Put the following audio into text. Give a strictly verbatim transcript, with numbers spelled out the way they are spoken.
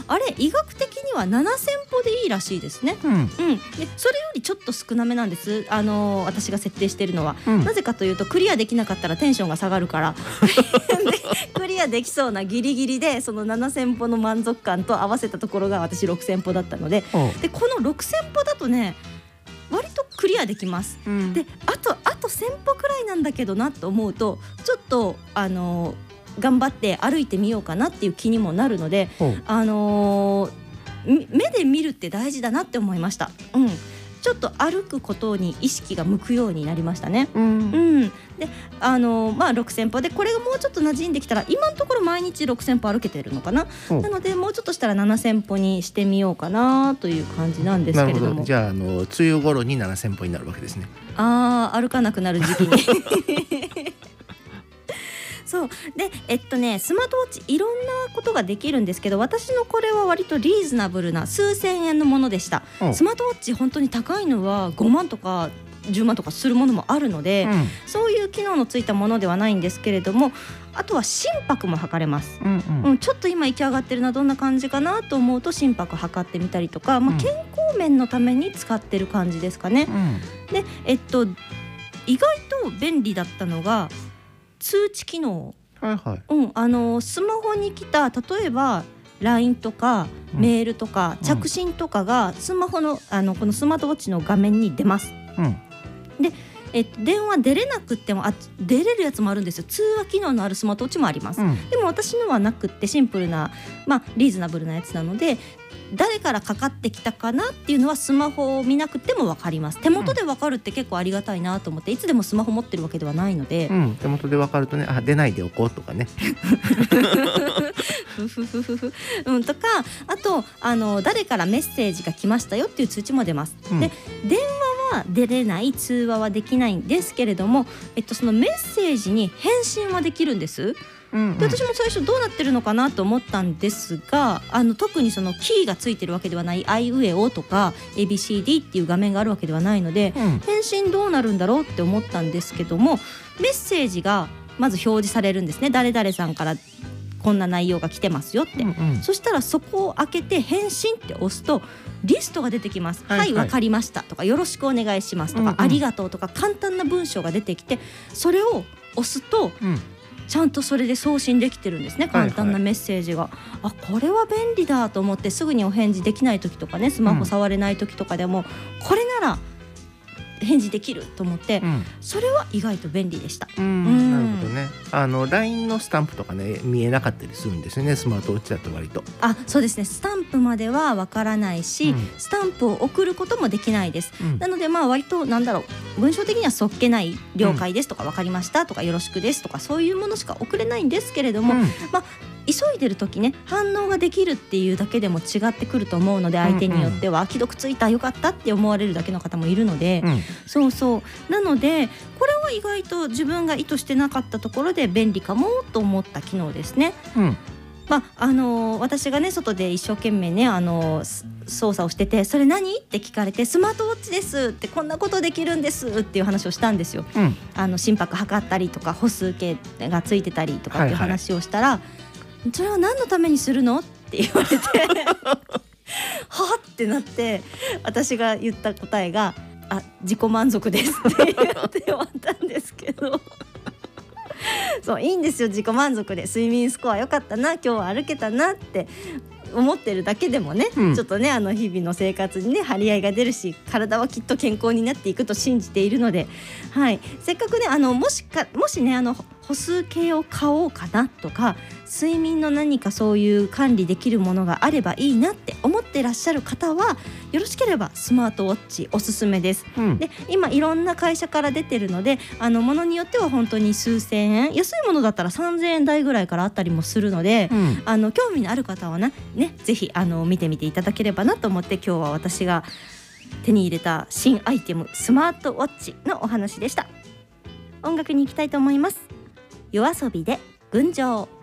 あれ医学的にはななせん歩でいいらしいですね、 うんうん、でそれよりちょっと少なめなんです、あのー、私が設定しているのは、うん、なぜかというとクリアできなかったらテンションが下がるからでクリアできそうなギリギリでそのななせん歩の満足感と合わせたところが私ろくせん歩だったので、でこのろくせん歩だとね割とクリアできます、うん、であとあとせん歩くらいなんだけどなと思うとちょっとあのー、頑張って歩いてみようかなっていう気にもなるので、あのー、目で見るって大事だなって思いました、うん、ちょっと歩くことに意識が向くようになりましたね、うんうん、であのー、まあろくせん歩でこれがもうちょっと馴染んできたら今のところ毎日ろくせん歩歩けてるのかな、なのでもうちょっとしたらななせん歩にしてみようかなという感じなんですけれども。 なるほど。じゃあ、あの梅雨頃にななせん歩になるわけですね。 あー歩かなくなる時期にそうでえっとねスマートウォッチいろんなことができるんですけど、私のこれは割とリーズナブルな数千円のものでした。スマートウォッチ本当に高いのはごまんとかじゅうまんとかするものもあるので、うん、そういう機能のついたものではないんですけれども、あとは心拍も測れます、うんうんうん、ちょっと今息上がってるなどんな感じかなと思うと心拍測ってみたりとか、まあ、健康面のために使ってる感じですかね、うん、でえっと意外と便利だったのが通知機能、はいはいうん、あのスマホに来た例えば ライン とかメールとか着信とかがスマホの、あのこのスマートウォッチの画面に出ます、うんでえっと、電話出れなくってもあ出れるやつもあるんですよ。通話機能のあるスマートウォッチもあります、うん、でも私のはなくってシンプルな、まあ、リーズナブルなやつなので誰からかかってきたかなっていうのはスマホを見なくても分かります。手元で分かるって結構ありがたいなと思って、いつでもスマホ持ってるわけではないので、 うん、手元で分かるとね、あ出ないでおこうとかねふふふふふ、うん、とかあとあの誰からメッセージが来ましたよっていう通知も出ます、うん、で電話は出れない通話はできないんですけれども、えっと、そのメッセージに返信はできるんです。うんうん、で私も最初どうなってるのかなと思ったんですが、あの特にそのキーがついてるわけではない、あいうえおとか エービーシーディー っていう画面があるわけではないので、うん、返信どうなるんだろうって思ったんですけども、メッセージがまず表示されるんですね。誰々さんからこんな内容が来てますよって、うんうん、そしたらそこを開けて返信って押すとリストが出てきます。はい、はい、分かりましたとかよろしくお願いしますとか、うんうん、ありがとうとか簡単な文章が出てきて、それを押すと、うんちゃんとそれで送信できてるんですね、簡単なメッセージが、はいはい、あこれは便利だと思って、すぐにお返事できない時とかね、スマホ触れない時とかでも、うん、これなら返事できると思って、うん、それは意外と便利でした。うんうん、 なるほどね。あの ライン のスタンプとかね見えなかったりするんですよね、スマートウォッチだと割と。 あそうですね、スタンプまではわからないし、うん、スタンプを送ることもできないです、うん、なのでまあ割となんだろう、文章的にはそっけない了解ですとか、うん、分かりましたとかよろしくですとか、そういうものしか送れないんですけれども、うん、まあ急いでる時ね反応ができるっていうだけでも違ってくると思うので、相手によっては、うんうん、既読ついたよかったって思われるだけの方もいるので、うん、そうそうなのでこれは意外と自分が意図してなかったところで便利かもと思った機能ですね、うんまああのー、私がね外で一生懸命ね、あのー、操作をしてて、それ何って聞かれて、スマートウォッチですって、こんなことできるんですっていう話をしたんですよ、うん、あの心拍測ったりとか歩数計がついてたりとかっていう話をしたら、はいはい、それは何のためにするのって言われてはってなって、私が言った答えがあ自己満足ですって言って終わったんですけどそういいんですよ、自己満足で睡眠スコア良かったな、今日は歩けたなって思ってるだけでもね、うん、ちょっとねあの日々の生活にね張り合いが出るし、体はきっと健康になっていくと信じているので、はい、せっかくねあのもしかもしねあの歩数計を買おうかなとか、睡眠の何かそういう管理できるものがあればいいなって思ってらっしゃる方は、よろしければスマートウォッチおすすめです、うん、で今いろんな会社から出てるので、あのものによっては本当に数千円、安いものだったらさんぜんえん台ぐらいからあったりもするので、うん、あの興味のある方はね、ねぜひあの見てみていただければなと思って、今日は私が手に入れた新アイテムスマートウォッチのお話でした。音楽に行きたいと思います。夜遊びで群青。